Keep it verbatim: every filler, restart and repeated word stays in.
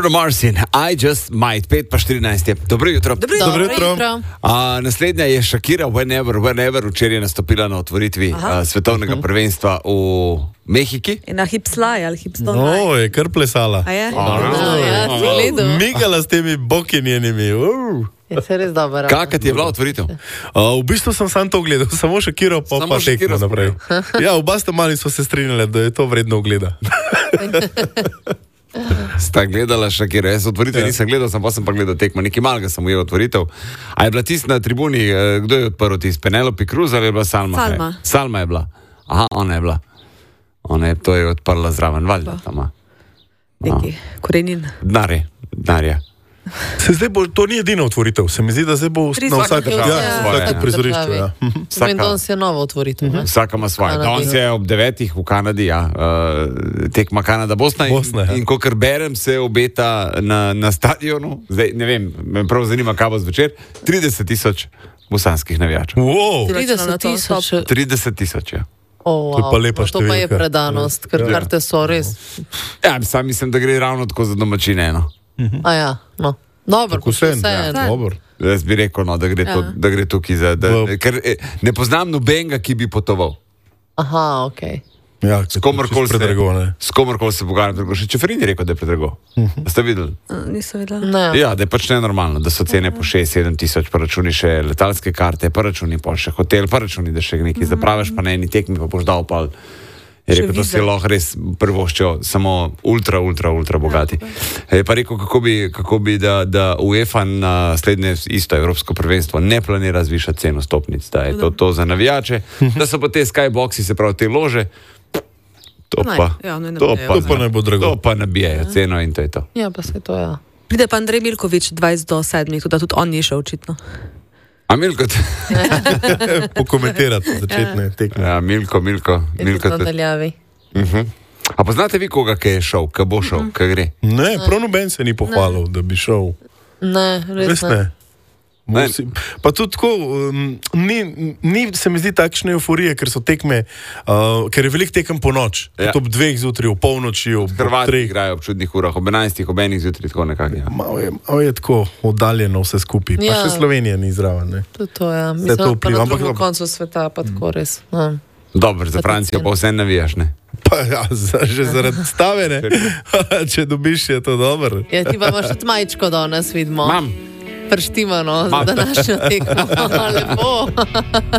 Bruno Mars in I Just Might, pet pa štirinajst je. Dobro jutro. Dobro jutro. Dobro jutro. A, naslednja je Shakira, Whenever, Whenever, včeraj je nastopila na otvoritvi a, svetovnega prvenstva v Mehiki. In na hipslaj ali hipstone. No, je kar plesala. A je? No, ja, si gledal. Migala s temi boki njenimi. Uh. Je se res dobro. Kakšna ti je bila otvoritev? Uh, v bistvu sem sam to gledal, samo Shakiro, pa Samo pa tekmo Shakiro naprej. Ja, oba sta mali so se strinjali, da je to vredno ogleda. Sta gledala Shakira, jaz otvoritev Ja. nisem gledal, sem pa sem pa gledal tekmo, nekaj malega sem ujel otvoritev. A je bila tista na tribuni, eh, kdo je odprl tist, Penelope Cruz ali je bila Salma? Salma. Kaj? Salma je bila. Aha, ona je bila. Ona je to je odprla zraven, valjda tam. Neki korenin. Denar je, denar je. Se zdaj bo, to ni edina otvoritev, se mi zdi, da zdaj bo Tri na vsaka vsakem država ja, ima vsakem svoje. prizorišču. Ja. Vsaka- In danes je nova otvoritev. ne? Vsaka ima svoje. Kanadi. Danes je ob devetih v Kanadi, ja, uh, tekma Kanada-Bosna. Bosna, ja. In, in kakor berem, se obeta na, na stadionu, zdaj ne vem, me prav zanima, kaj bo zvečer, trideset tisoč bosanskih navijačev. Wow. trideset tisoč. trideset tisoč, ja. Oh, To je pa lepa to pa je številka. predanost, ker Ja. karte so res. Ja, sam mislim, da gre ravno tako za domačine. No. A ja, no. Dobro, Tako sen, vse ja, en. dobro. Jaz bi rekel, no, da, gre to, Ja. da gre tukaj za. Da, V- ker eh, ne poznam nobenega, ki bi potoval. Aha, ok. Ja, S komorkoli se, predrago, ne. s komorkoli se pogovarjam. Še Čeferin je rekel, da je predrago. A ste videli? Nisem vedela. Ne. Ja, da je pač nenormalno, da so cene po šest sedem tisoč, pa računi še letalske karte, pa računi pa še hotel, pa računi, da še nekaj zapraviš, pa na eni tekmi pa boš dal pa. Je Še rekel, to si vize. lahko res prvoščijo, samo ultra, ultra, ultra bogati. Je pa rekel, kako bi, kako bi da, da UEFA na slednje isto evropsko prvenstvo ne planira zvišati ceno stopnic, da je to, to za navijače, da so pa te skyboxi, se pravi te lože, to Naj, pa, ja, naj to nabijajo. pa, To pa ne bo drago. to pa nabijajo ceno in to je to. Ja, pa se to ja. Pride pa Andrej Milkovič dvajset do sedmih, tudi tudi on ni šel očitno. A Milko, Pokomentirati začetne tekme. ja, Milko, Milko, Je Milko. tudi nadaljavi. Uh-huh. A poznate vi koga, ki je šel, ki bo šel, ki gre? Ne, prav noben se ni pohvalil, da bi šel. Ne, res Res ne. ne. Ne. Musi, pa tudi tako, um, ni, ni se mi zdi takšne euforije, ker so tekme, uh, ker je veliko tekem po noč. Ja. Ja. Ob dveh zjutraj, ob polnoči, ob, ob Hrvati treh. igrajo ob čudnih urah, ob enajstih, ob enih zjutraj, tako nekako. Ja. Malo je, malo je tako oddaljeno vse skupaj. Ja. Pa še Slovenija ni zraven. Ne? Tudi to ja. to Mislim, pa vpliva, na ampak drugem dobro. koncu sveta pa tako res. Ja. Dobro, za Francijo pa vse navijaš, ne? Pa ja, za, že zaradi stave, ne. Če dobiš, je to dobro. Ja, ti pa imaš tudi majčko danes, vidimo. Mam. Prštimano za Mam. današnjo tekmo. Lepo.